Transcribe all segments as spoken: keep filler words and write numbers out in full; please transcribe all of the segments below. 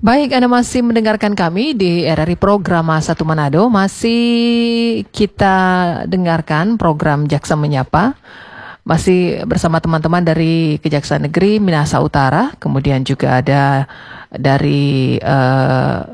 Baik, Anda masih mendengarkan kami di R R I Programa Satu Manado. Masih kita dengarkan program Jaksa Menyapa. Masih bersama teman-teman dari Kejaksaan Negeri Minahasa Utara. Kemudian juga ada dari uh,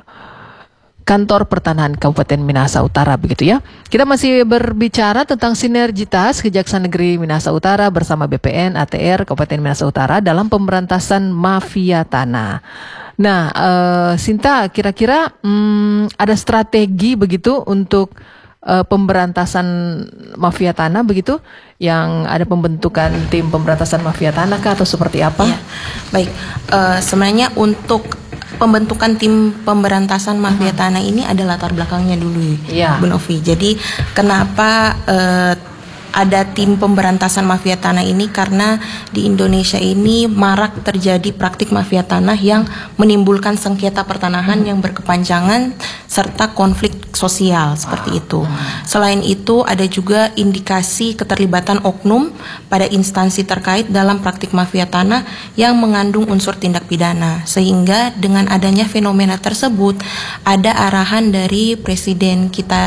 Kantor Pertanahan Kabupaten Minahasa Utara, begitu ya. Kita masih berbicara tentang sinergitas Kejaksaan Negeri Minahasa Utara bersama B P N, A T R, Kabupaten Minahasa Utara dalam pemberantasan mafia tanah. Nah, uh, Sinta, kira-kira hmm, ada strategi begitu untuk uh, pemberantasan mafia tanah begitu, yang ada pembentukan tim pemberantasan mafia tanah kah atau seperti apa? Ya. Baik, uh, sebenarnya untuk pembentukan tim pemberantasan mafia hmm. tanah ini ada latar belakangnya dulu, ya. Bu Novi. Jadi kenapa uh, ada tim pemberantasan mafia tanah ini, karena di Indonesia ini marak terjadi praktik mafia tanah yang menimbulkan sengketa pertanahan hmm. yang berkepanjangan serta konflik sosial seperti itu. Selain itu ada juga indikasi keterlibatan oknum pada instansi terkait dalam praktik mafia tanah yang mengandung unsur tindak pidana, sehingga dengan adanya fenomena tersebut ada arahan dari Presiden kita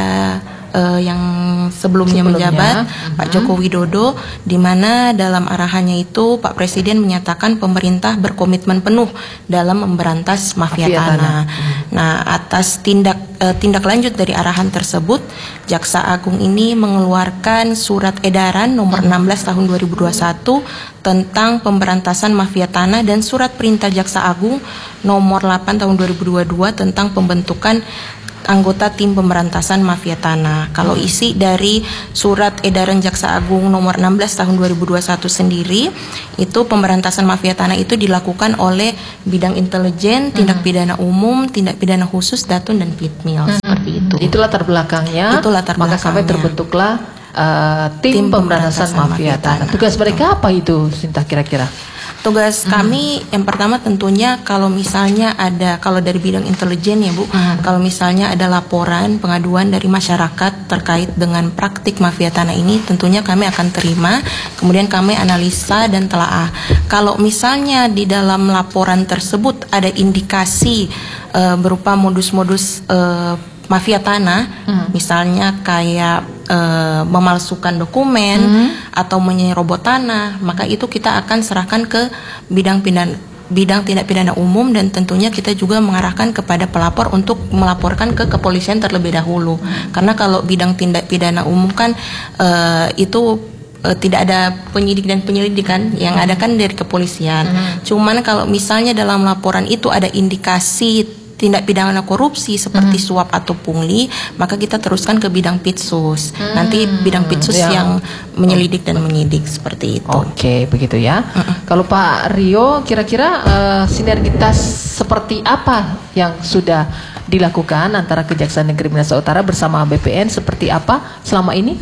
Uh, yang sebelumnya, sebelumnya menjabat, uh-huh. Pak Joko Widodo, di mana dalam arahannya itu Pak Presiden menyatakan pemerintah berkomitmen penuh dalam memberantas mafia, mafia tanah. tanah. Nah, atas tindak uh, tindak lanjut dari arahan tersebut, Jaksa Agung ini mengeluarkan surat edaran nomor enam belas tahun dua ribu dua puluh satu tentang pemberantasan mafia tanah dan surat perintah Jaksa Agung nomor delapan tahun dua ribu dua puluh dua tentang pembentukan anggota tim pemberantasan mafia tanah. Kalau isi dari surat edaran Jaksa Agung nomor enam belas tahun dua ribu dua puluh satu sendiri, itu pemberantasan mafia tanah itu dilakukan oleh bidang intelijen, tindak hmm. pidana umum, tindak pidana khusus, Datun dan Pitmil, hmm. seperti itu. Itu latar belakangnya. Itu latar belakangnya. Maka sampai terbentuklah uh, tim, tim pemberantasan, pemberantasan mafia, mafia tanah. tanah. Tugas mereka apa itu, Sinta, kira-kira? Tugas hmm. kami yang pertama tentunya kalau misalnya ada, kalau dari bidang intelijen ya Bu, hmm. kalau misalnya ada laporan pengaduan dari masyarakat terkait dengan praktik mafia tanah ini, tentunya kami akan terima, kemudian kami analisa dan telaah. Kalau misalnya di dalam laporan tersebut ada indikasi uh, berupa modus-modus uh, mafia tanah, hmm. misalnya kayak e, memalsukan dokumen hmm. atau menyerobot tanah, maka itu kita akan serahkan ke bidang pidana, bidang tindak pidana umum, dan tentunya kita juga mengarahkan kepada pelapor untuk melaporkan ke kepolisian terlebih dahulu. Hmm. Karena kalau bidang tindak pidana umum kan e, itu e, tidak ada penyidik dan penyelidikan, yang ada kan dari kepolisian. Hmm. Cuman kalau misalnya dalam laporan itu ada indikasi tindak pidana korupsi seperti hmm. suap atau pungli, maka kita teruskan ke bidang Pitsus. Hmm. Nanti bidang Pitsus yang, yang menyelidik dan menyidik seperti itu. Oke, begitu ya. Uh-uh. Kalau Pak Rio, kira-kira uh, sinergitas seperti apa yang sudah dilakukan antara Kejaksaan Negeri Minahasa Utara bersama B P N, seperti apa selama ini?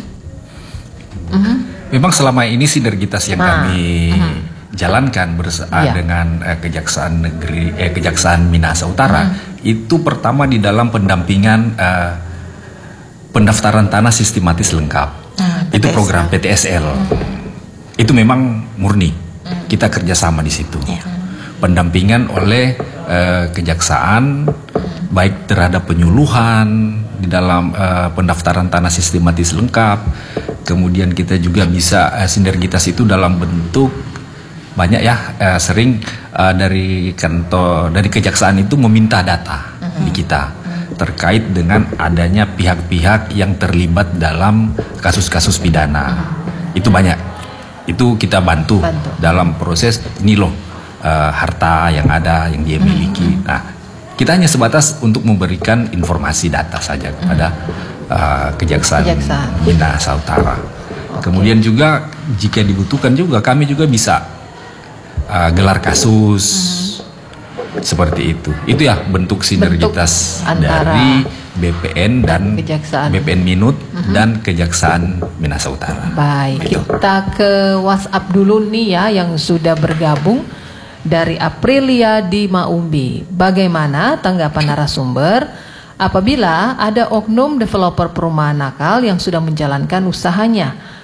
Uh-huh. Memang selama ini sinergitas yang nah. kami uh-huh. jalankan bersama ya. dengan eh, Kejaksaan Negeri eh, Kejaksaan Minahasa Utara hmm. itu pertama di dalam pendampingan eh, pendaftaran tanah sistematis lengkap. Hmm, itu program P T S L. Hmm. Itu memang murni hmm. kita kerjasama di situ. Ya. Pendampingan oleh eh, kejaksaan hmm. baik terhadap penyuluhan di dalam eh, pendaftaran tanah sistematis lengkap. Kemudian kita juga bisa eh, sinergitas itu dalam bentuk banyak ya, eh, sering eh, dari kantor dari kejaksaan itu meminta data uh-huh. di kita uh-huh. terkait dengan adanya pihak-pihak yang terlibat dalam kasus-kasus pidana. Uh-huh. Itu banyak. Itu kita bantu, bantu. dalam proses ini loh eh, harta yang ada yang dia miliki. Uh-huh. Nah, kita hanya sebatas untuk memberikan informasi data saja kepada uh-huh. uh, kejaksaan, kejaksaan Minahasa Utara. Okay. Kemudian juga jika dibutuhkan juga kami juga bisa Uh, gelar kasus hmm. seperti itu. Itu ya bentuk sinergitas bentuk dari B P N dan Kejaksaan. B P N Minut hmm. dan Kejaksaan Minahasa Utara. Baik, gitu. Kita ke WhatsApp dulu nih ya, yang sudah bergabung dari Aprilia di Maumbi. Bagaimana tanggapan narasumber apabila ada oknum developer perumahan nakal yang sudah menjalankan usahanya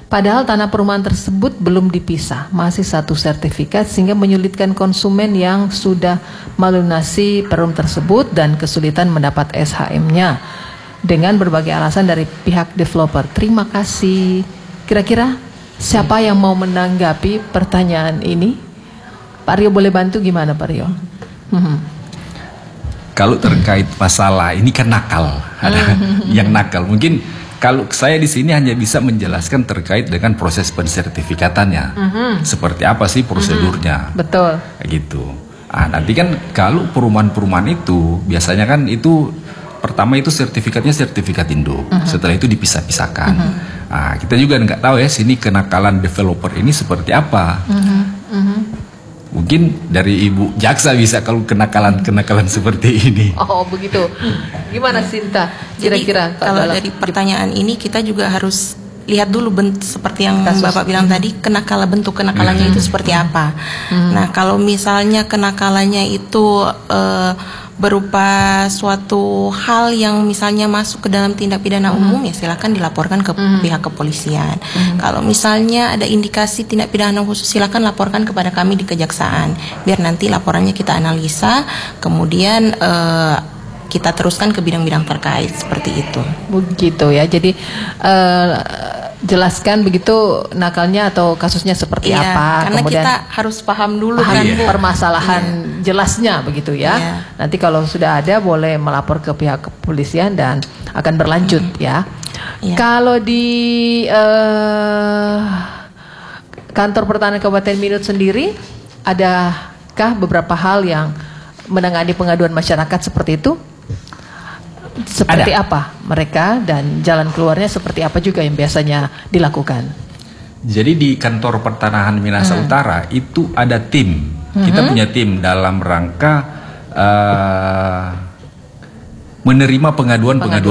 Padahal tanah perumahan tersebut belum dipisah, masih satu sertifikat sehingga menyulitkan konsumen yang sudah melunasi perum tersebut dan kesulitan mendapat S H M-nya dengan berbagai alasan dari pihak developer. Terima kasih. Kira-kira siapa yang mau menanggapi pertanyaan ini? Pak Rio boleh bantu gimana Pak Rio? Hmm. Kalau terkait masalah ini kan nakal, ada yang nakal mungkin. Kalau saya di sini hanya bisa menjelaskan terkait dengan proses pensertifikatannya, mm-hmm. seperti apa sih prosedurnya, mm-hmm. betul, gitu. Ah nanti kan kalau perumahan-perumahan itu biasanya kan itu pertama itu sertifikatnya sertifikat induk, mm-hmm. setelah itu dipisah-pisahkan. Mm-hmm. Ah kita juga nggak tahu ya sini kenakalan developer ini seperti apa. Mm-hmm. Mm-hmm. Mungkin dari Ibu Jaksa bisa kalau kenakalan-kenakalan seperti ini. Oh begitu. Gimana Sinta? Kira-kira kalau dari pertanyaan ini kita juga harus lihat dulu bentuk seperti yang Kasus. Bapak bilang tadi, kenakalan bentuk kenakalannya hmm. itu seperti apa. Hmm. Nah kalau misalnya kenakalannya itu uh, berupa suatu hal yang misalnya masuk ke dalam tindak pidana mm-hmm. umum, ya silakan dilaporkan ke mm-hmm. pihak kepolisian. Mm-hmm. Kalau misalnya ada indikasi tindak pidana khusus, silakan laporkan kepada kami di kejaksaan, biar nanti laporannya kita analisa, kemudian uh, kita teruskan ke bidang-bidang terkait seperti itu. Begitu ya. Jadi uh, jelaskan begitu nakalnya atau kasusnya seperti iya, apa. Karena kemudian kita harus paham dulu paham kan iya. permasalahan iya. jelasnya begitu ya. Iya. Nanti kalau sudah ada boleh melapor ke pihak kepolisian dan akan berlanjut hmm. ya. Iya. Kalau di uh, kantor pertahanan Kabupaten Minut sendiri, adakah beberapa hal yang menangani pengaduan masyarakat seperti itu? Seperti Ada. apa mereka dan jalan keluarnya seperti apa juga yang biasanya dilakukan? Jadi di kantor pertanahan Minahasa hmm. Utara itu ada tim. Hmm. Kita punya tim dalam rangka uh, menerima pengaduan-pengaduan